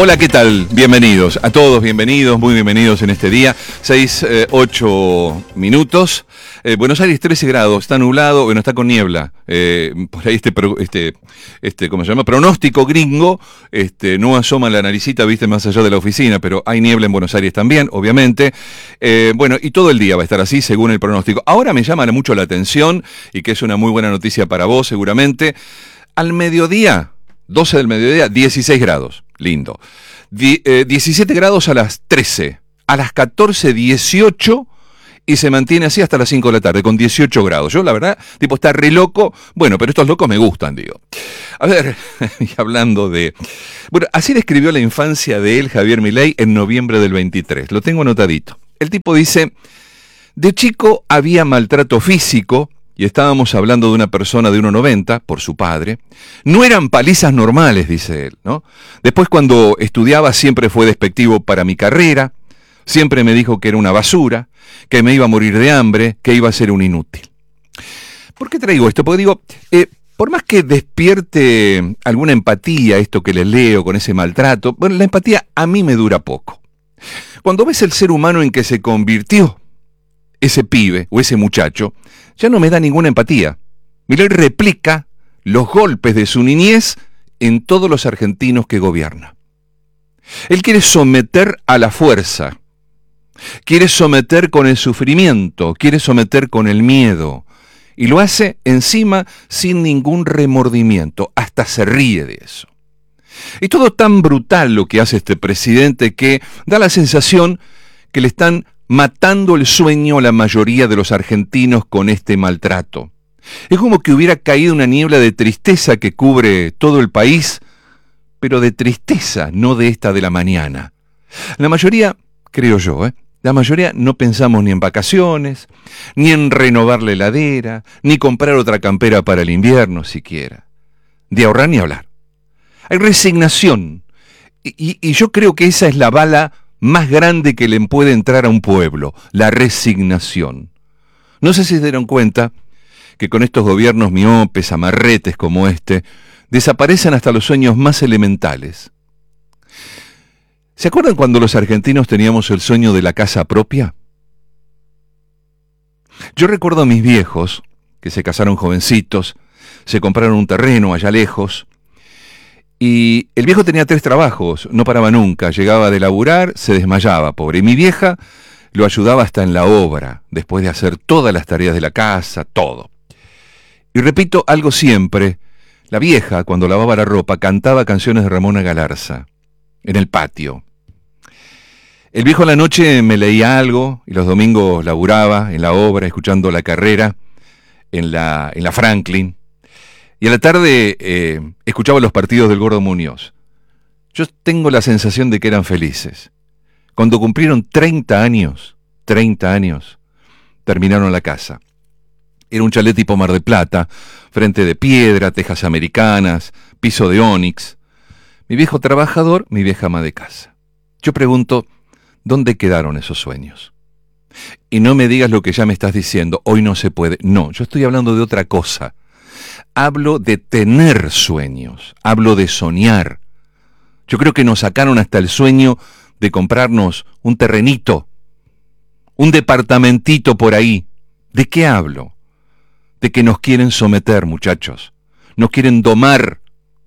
Hola, ¿qué tal? Bienvenidos a todos, bienvenidos, muy bienvenidos en este día. 8 minutos. Buenos Aires 13 grados, está nublado, bueno, está con niebla. Por ahí ¿cómo se llama? Pronóstico gringo, no asoma la naricita, viste, más allá de la oficina, pero hay niebla en Buenos Aires también, obviamente. Bueno, y todo el día va a estar así, según el pronóstico. Ahora me llama mucho la atención, y que es una muy buena noticia para vos, seguramente. Al mediodía, 12 del mediodía, 16 grados. Lindo. 17 grados a las 13. A las 14, 18. Y se mantiene así hasta las 5 de la tarde, con 18 grados. Yo, la verdad, está re loco. Bueno, pero estos locos me gustan, digo. A ver, y hablando de... Bueno, así describió la infancia de él, Javier Milei, en noviembre del 23. Lo tengo anotadito. El tipo dice: de chico había maltrato físico, y estábamos hablando de una persona de 1,90, por su padre. No eran palizas normales, dice él, ¿no? Después, cuando estudiaba, siempre fue despectivo para mi carrera. Siempre me dijo que era una basura, que me iba a morir de hambre, que iba a ser un inútil. ¿Por qué traigo esto? Porque digo, por más que despierte alguna empatía esto que les leo con ese maltrato, bueno, la empatía a mí me dura poco. Cuando ves el ser humano en que se convirtió ese pibe o ese muchacho, ya no me da ninguna empatía. Milei replica los golpes de su niñez en todos los argentinos que gobierna. Él quiere someter a la fuerza, quiere someter con el sufrimiento, quiere someter con el miedo, y lo hace encima sin ningún remordimiento, hasta se ríe de eso. Es todo tan brutal lo que hace este presidente que da la sensación que le están matando el sueño a la mayoría de los argentinos con este maltrato. Es como que hubiera caído una niebla de tristeza que cubre todo el país, pero de tristeza, no de esta de la mañana. La mayoría, creo yo, la mayoría no pensamos ni en vacaciones, ni en renovar la heladera, ni comprar otra campera para el invierno siquiera. De ahorrar ni hablar. Hay resignación, y yo creo que esa es la bala más grande que le puede entrar a un pueblo, la resignación. No sé si se dieron cuenta que con estos gobiernos miopes, amarretes como este, desaparecen hasta los sueños más elementales. ¿Se acuerdan cuando los argentinos teníamos el sueño de la casa propia? Yo recuerdo a mis viejos, que se casaron jovencitos, se compraron un terreno allá lejos, y el viejo tenía 3 trabajos, no paraba nunca, llegaba de laburar, se desmayaba, pobre. Y mi vieja lo ayudaba hasta en la obra, después de hacer todas las tareas de la casa, todo. Y repito algo siempre, la vieja, cuando lavaba la ropa, cantaba canciones de Ramona Galarza, en el patio. El viejo a la noche me leía algo, y los domingos laburaba en la obra, escuchando La Carrera, en la Franklin. Y a la tarde escuchaba los partidos del Gordo Muñoz. Yo tengo la sensación de que eran felices. Cuando cumplieron 30 años, terminaron la casa. Era un chalet tipo Mar del Plata, frente de piedra, tejas americanas, piso de ónix. Mi viejo trabajador, mi vieja ama de casa. Yo pregunto, ¿dónde quedaron esos sueños? Y no me digas lo que ya me estás diciendo, hoy no se puede. No, yo estoy hablando de otra cosa. Hablo de tener sueños, hablo de soñar. Yo creo que nos sacaron hasta el sueño de comprarnos un terrenito, un departamentito por ahí. ¿De qué hablo? De que nos quieren someter, muchachos. Nos quieren domar.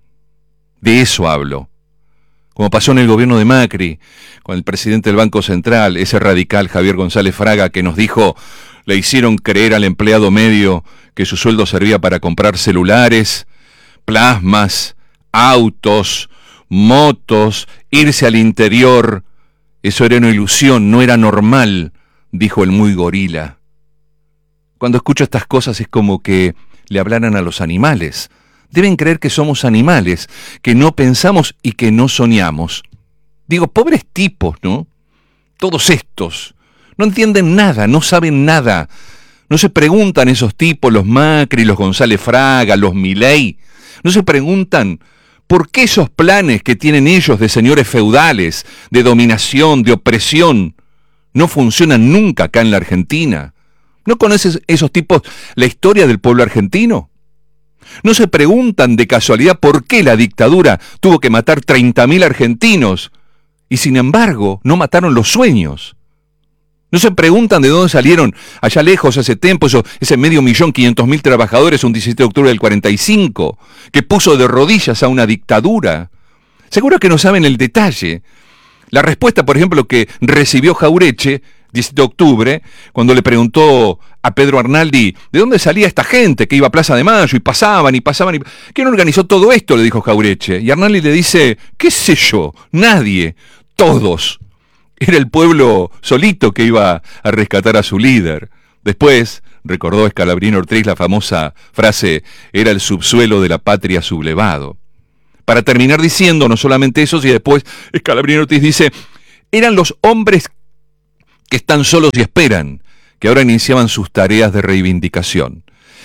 De eso hablo. Como pasó en el gobierno de Macri, con el presidente del Banco Central, ese radical Javier González Fraga, que nos dijo, le hicieron creer al empleado medio que su sueldo servía para comprar celulares, plasmas, autos, motos, irse al interior. Eso era una ilusión, no era normal, dijo el muy gorila. Cuando escucho estas cosas es como que le hablaran a los animales. Deben creer que somos animales, que no pensamos y que no soñamos. Digo, pobres tipos, ¿no? Todos estos. No entienden nada, no saben nada. No se preguntan esos tipos, los Macri, los González Fraga, los Milei. No se preguntan por qué esos planes que tienen ellos de señores feudales, de dominación, de opresión, no funcionan nunca acá en la Argentina. ¿No conoces esos tipos la historia del pueblo argentino? ¿No se preguntan de casualidad por qué la dictadura tuvo que matar 30.000 argentinos y sin embargo no mataron los sueños? ¿No se preguntan de dónde salieron allá lejos hace tiempo ese 500.000 trabajadores un 17 de octubre del 45 que puso de rodillas a una dictadura? Seguro que no saben el detalle. La respuesta, por ejemplo, que recibió Jauretche, 17 de octubre, cuando le preguntó a Pedro Arnaldi de dónde salía esta gente que iba a Plaza de Mayo y pasaban. ¿Quién organizó todo esto?, le dijo Jauretche. Y Arnaldi le dice, qué sé yo, nadie, todos. Era el pueblo solito que iba a rescatar a su líder. Después, recordó Scalabrino Ortiz la famosa frase, era el subsuelo de la patria sublevado. Para terminar diciendo no solamente eso, y después Scalabrino Ortiz dice, eran los hombres que están solos y esperan, que ahora iniciaban sus tareas de reivindicación.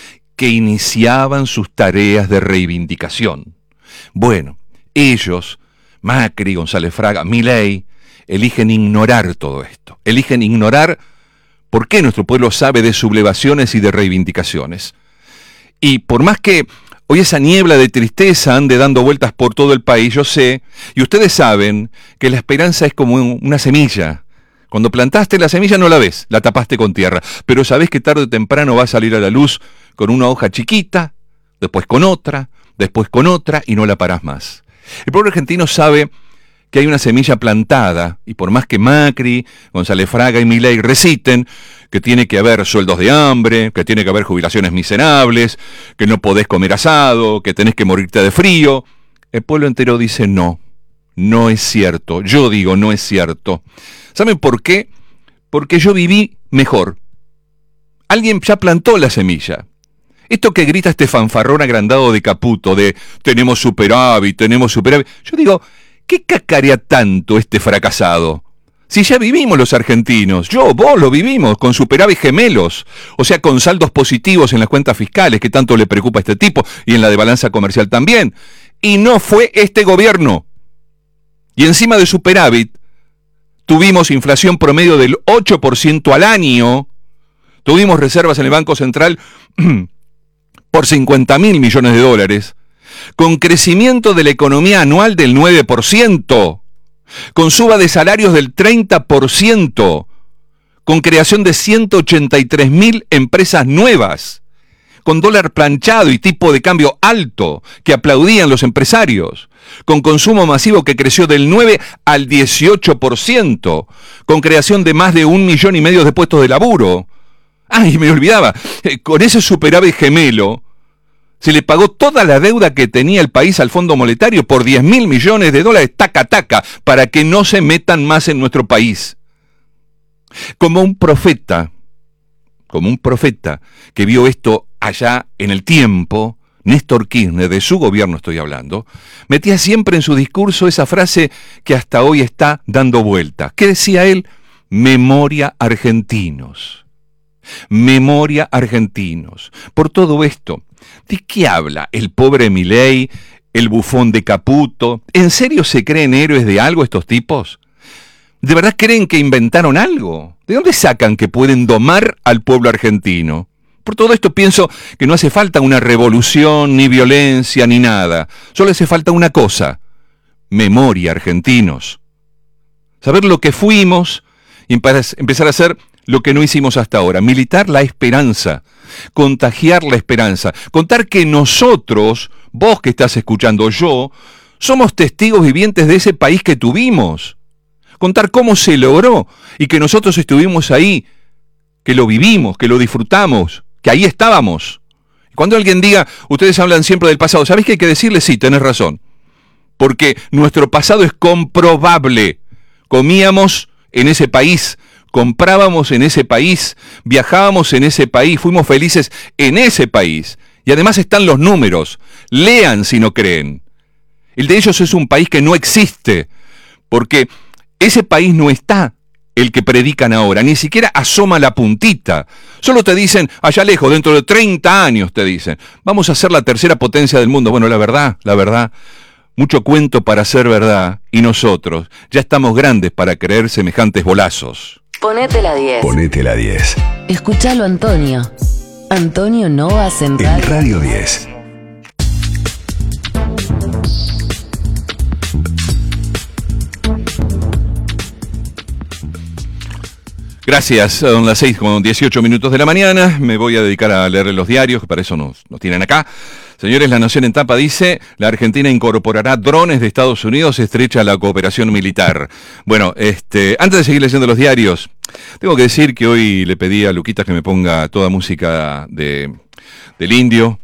Bueno, ellos, Macri, González Fraga, Milei, eligen ignorar todo esto. Eligen ignorar por qué nuestro pueblo sabe de sublevaciones y de reivindicaciones. Y por más que hoy esa niebla de tristeza ande dando vueltas por todo el país, yo sé, y ustedes saben, que la esperanza es como una semilla. Cuando plantaste la semilla no la ves, la tapaste con tierra, pero sabés que tarde o temprano va a salir a la luz con una hoja chiquita, después con otra, y no la parás más. El pueblo argentino sabe que hay una semilla plantada, y por más que Macri, González Fraga y Milei reciten que tiene que haber sueldos de hambre, que tiene que haber jubilaciones miserables, que no podés comer asado, que tenés que morirte de frío, el pueblo entero dice no, no es cierto. Yo digo no es cierto. ¿Saben por qué? Porque yo viví mejor. Alguien ya plantó la semilla. Esto que grita este fanfarrón agrandado de Caputo, de tenemos superávit. Yo digo, ¿qué cacarea tanto este fracasado? Si ya vivimos los argentinos, vos lo vivimos, con superávit gemelos, o sea, con saldos positivos en las cuentas fiscales, que tanto le preocupa a este tipo, y en la de balanza comercial también. Y no fue este gobierno. Y encima de superávit, tuvimos inflación promedio del 8% al año, tuvimos reservas en el Banco Central por 50.000 millones de dólares, con crecimiento de la economía anual del 9%, con suba de salarios del 30%, con creación de 183.000 empresas nuevas, con dólar planchado y tipo de cambio alto que aplaudían los empresarios, con consumo masivo que creció del 9 al 18%, con creación de más de 1,5 millones de puestos de laburo. ¡Ay, me olvidaba! Con ese superávit gemelo, se le pagó toda la deuda que tenía el país al Fondo Monetario por 10.000 millones de dólares, taca, para que no se metan más en nuestro país. Como un profeta que vio esto allá en el tiempo, Néstor Kirchner, de su gobierno estoy hablando, metía siempre en su discurso esa frase que hasta hoy está dando vuelta. ¿Qué decía él? Memoria argentinos. Memoria argentinos. Por todo esto, ¿de qué habla el pobre Milei, el bufón de Caputo? ¿En serio se creen héroes de algo estos tipos? ¿De verdad creen que inventaron algo? ¿De dónde sacan que pueden domar al pueblo argentino? Por todo esto pienso que no hace falta una revolución, ni violencia, ni nada. Solo hace falta una cosa: memoria, argentinos. Saber lo que fuimos y empezar a hacer lo que no hicimos hasta ahora. Militar la esperanza, contagiar la esperanza. Contar que nosotros, vos que estás escuchando, yo, somos testigos vivientes de ese país que tuvimos. Contar cómo se logró y que nosotros estuvimos ahí, que lo vivimos, que lo disfrutamos, que ahí estábamos. Cuando alguien diga, ustedes hablan siempre del pasado, ¿sabés qué hay que decirle? Sí, tenés razón. Porque nuestro pasado es comprobable. Comíamos en ese país, comprábamos en ese país, viajábamos en ese país, fuimos felices en ese país. Y además están los números. Lean si no creen. El de ellos es un país que no existe, porque ese país no está. El que predican ahora, ni siquiera asoma la puntita. Solo te dicen, allá lejos, dentro de 30 años te dicen, vamos a ser la tercera potencia del mundo. Bueno, la verdad, mucho cuento para ser verdad, y nosotros ya estamos grandes para creer semejantes bolazos. Ponete la 10. Ponete la 10. Escuchalo, Antonio. Antonio Nova Central. En Radio 10. Gracias, son las 6:18 de la mañana, me voy a dedicar a leer los diarios, que para eso nos tienen acá. Señores, La Nación en tapa dice, la Argentina incorporará drones de Estados Unidos, estrecha la cooperación militar. Bueno, antes de seguir leyendo los diarios, tengo que decir que hoy le pedí a Luquita que me ponga toda música del Indio.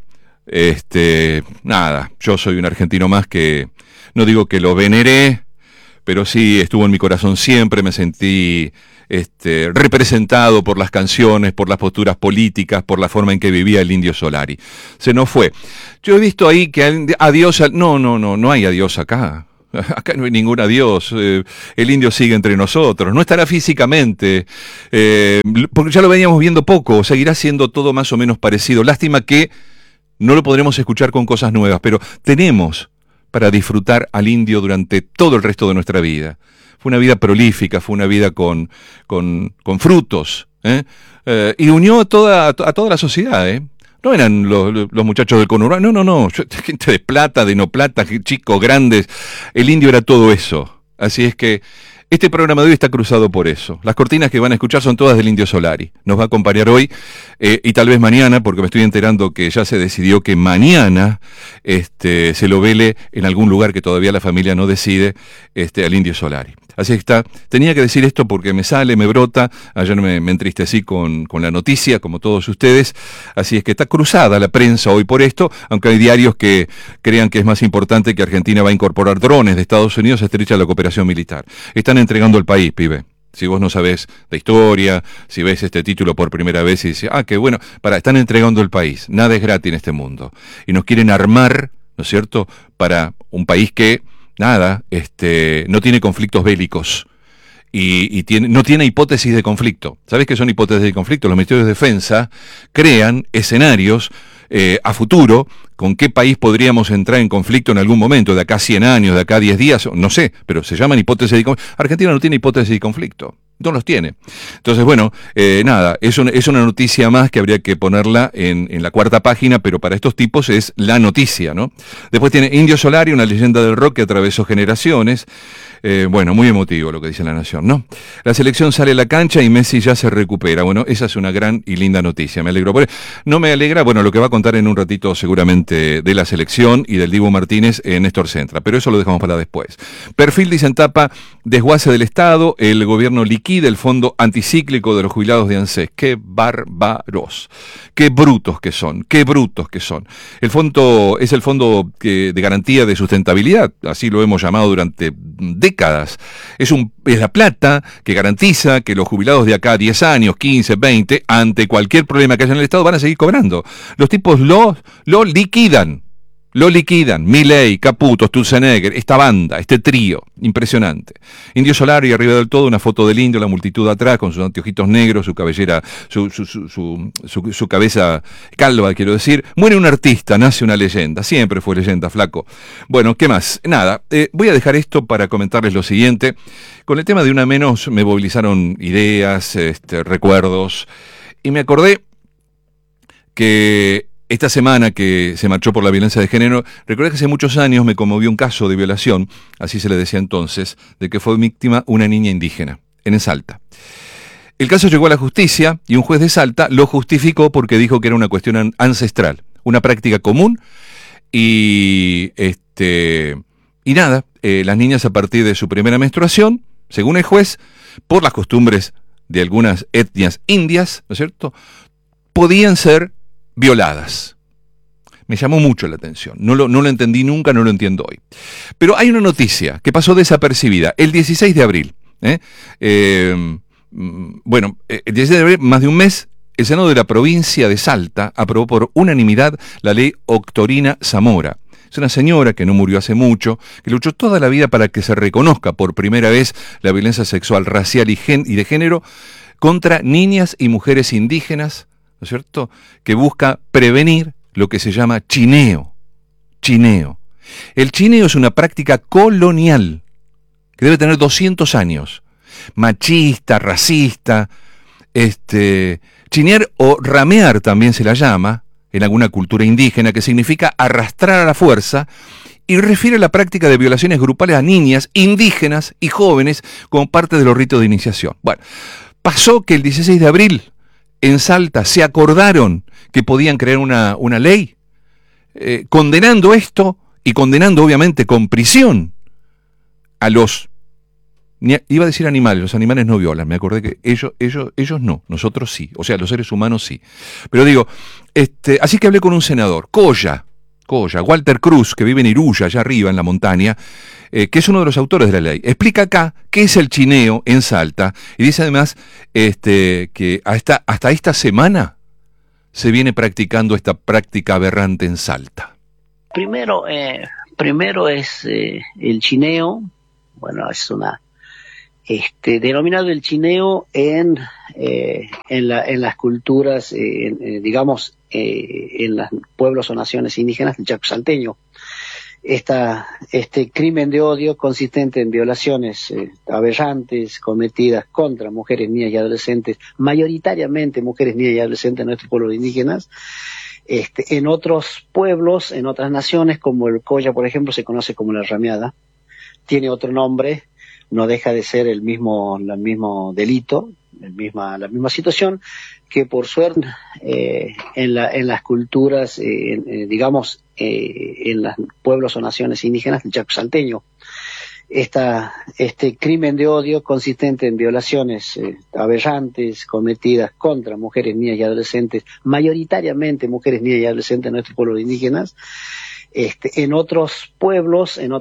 Nada, yo soy un argentino más que, no digo que lo veneré, pero sí estuvo en mi corazón siempre, me sentí representado por las canciones, por las posturas políticas, por la forma en que vivía el Indio Solari. Se nos fue. Yo he visto ahí que adiós, no hay adiós acá. Acá no hay ningún adiós. El Indio sigue entre nosotros. No estará físicamente, porque ya lo veníamos viendo poco. Seguirá siendo todo más o menos parecido. Lástima que no lo podremos escuchar con cosas nuevas, pero tenemos para disfrutar al Indio durante todo el resto de nuestra vida. Fue una vida prolífica, fue una vida con frutos, y unió a toda la sociedad, No eran los muchachos del conurbano, no, gente de plata, de no plata, chicos, grandes. El Indio era todo eso. Así es que este programa de hoy está cruzado por eso. Las cortinas que van a escuchar son todas del Indio Solari. Nos va a acompañar hoy y tal vez mañana, porque me estoy enterando que ya se decidió que mañana se lo vele en algún lugar que todavía la familia no decide, al Indio Solari. Así está. Tenía que decir esto porque me sale, me brota. Ayer me entristecí con la noticia, como todos ustedes. Así es que está cruzada la prensa hoy por esto, aunque hay diarios que crean que es más importante que Argentina va a incorporar drones de Estados Unidos, estrecha la cooperación militar. Están entregando el país, pibe. Si vos no sabés de historia, si ves este título por primera vez y dices, qué bueno, están entregando el país. Nada es gratis en este mundo. Y nos quieren armar, ¿no es cierto?, para un país que no tiene conflictos bélicos y no tiene hipótesis de conflicto. ¿Sabés qué son hipótesis de conflicto? Los ministerios de defensa crean escenarios a futuro con qué país podríamos entrar en conflicto en algún momento, de acá a 100 años, de acá a 10 días, no sé, pero se llaman hipótesis de conflicto. Argentina no tiene hipótesis de conflicto. No los tiene. Entonces, bueno, es una noticia más que habría que ponerla en la cuarta página, pero para estos tipos es la noticia, ¿no? Después tiene Indio Solari, una leyenda del rock que atravesó generaciones. Bueno, muy emotivo lo que dice La Nación, ¿no? La selección sale a la cancha y Messi ya se recupera. Bueno, esa es una gran y linda noticia. Me alegro por eso. No me alegra, bueno, lo que va a contar en un ratito seguramente de la selección y del Dibu Martínez en Néstor Centra, pero eso lo dejamos para después. Perfil dice en tapa, desguace del Estado, el gobierno liquida el fondo anticíclico de los jubilados de ANSES. ¡Qué bárbaros! ¡Qué brutos que son! ¡Qué brutos que son! El fondo es el fondo de garantía de sustentabilidad, así lo hemos llamado durante décadas. Es la plata que garantiza que los jubilados de acá 10 años, 15, 20, ante cualquier problema que haya en el Estado, van a seguir cobrando. Los tipos lo liquidan. Lo liquidan. Milei, Caputo, Sturzenegger, esta banda, este trío, impresionante. Indio Solari, arriba del todo, una foto del indio, la multitud atrás, con sus anteojitos negros, su cabellera, su cabeza calva, quiero decir. Muere un artista, nace una leyenda, siempre fue leyenda, flaco. Bueno, ¿qué más? Nada, voy a dejar esto para comentarles lo siguiente. Con el tema de Una Menos me movilizaron ideas, recuerdos, y me acordé que esta semana que se marchó por la violencia de género, recordé que hace muchos años me conmovió un caso de violación, así se le decía entonces, de que fue víctima una niña indígena, en Salta. El caso llegó a la justicia y un juez de Salta lo justificó porque dijo que era una cuestión ancestral, una práctica común y nada, las niñas a partir de su primera menstruación, según el juez, por las costumbres de algunas etnias indias, ¿no es cierto?, podían ser violadas. Me llamó mucho la atención. No lo entendí nunca, no lo entiendo hoy. Pero hay una noticia que pasó desapercibida. El 16 de abril. El 16 de abril, más de un mes, el Senado de la provincia de Salta aprobó por unanimidad la ley Octorina Zamora. Es una señora que no murió hace mucho, que luchó toda la vida para que se reconozca por primera vez la violencia sexual, racial y de género contra niñas y mujeres indígenas, ¿no es cierto?, que busca prevenir lo que se llama chineo. Chineo. El chineo es una práctica colonial que debe tener 200 años. Machista, racista. Chinear o ramear también se la llama en alguna cultura indígena, que significa arrastrar a la fuerza y refiere a la práctica de violaciones grupales a niñas, indígenas y jóvenes como parte de los ritos de iniciación. Bueno, pasó que el 16 de abril en Salta se acordaron que podían crear una ley condenando esto y condenando obviamente con prisión a los, iba a decir animales, los animales no violan, me acordé que ellos no, nosotros sí, o sea, los seres humanos sí. Pero digo, así que hablé con un senador, Colla, Walter Cruz, que vive en Iruya, allá arriba en la montaña, que es uno de los autores de la ley. Explica acá qué es el chineo en Salta y dice además que hasta esta semana se viene practicando esta práctica aberrante en Salta. Primero es el chineo. Bueno, es denominado el chineo en las culturas, digamos, en los pueblos o naciones indígenas del Chaco salteño. Este crimen de odio consistente en violaciones aberrantes cometidas contra mujeres, niñas y adolescentes, mayoritariamente mujeres, niñas y adolescentes de nuestros pueblos indígenas. En otros pueblos, en otras naciones, como el Colla, por ejemplo, se conoce como la rameada. Tiene otro nombre, no deja de ser el mismo delito, la misma situación, que por suerte en las culturas, digamos, en los pueblos o naciones indígenas del Chaco salteño. Este crimen de odio consistente en violaciones aberrantes cometidas contra mujeres, niñas y adolescentes, mayoritariamente mujeres, niñas y adolescentes de nuestros pueblos indígenas. En otros pueblos,